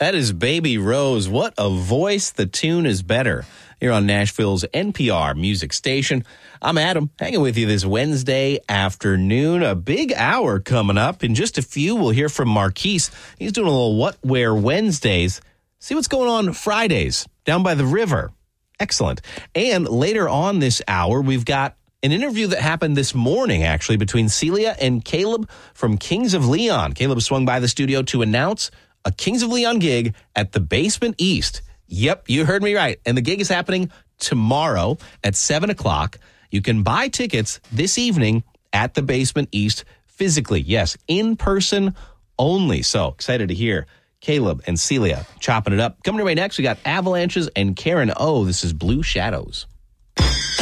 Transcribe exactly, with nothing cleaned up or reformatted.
That is Baby Rose. What a voice. The tune is better. Here on Nashville's N P R music station. I'm Adam, hanging with you this Wednesday afternoon. A big hour coming up. In just a few, we'll hear from Marquise. He's doing a little What Where Wednesdays. See what's going on Fridays down by the river. Excellent. And later on this hour, we've got an interview that happened this morning, actually, between Celia and Caleb from Kings of Leon. Caleb swung by the studio to announce a Kings of Leon gig at the Basement East. Yep, you heard me right. And the gig is happening tomorrow at seven o'clock. You can buy tickets this evening at the Basement East physically. Yes, in person only. So excited to hear Caleb and Celia chopping it up. Coming your way next, we got Avalanches and Karen O. This is Blue Shadows.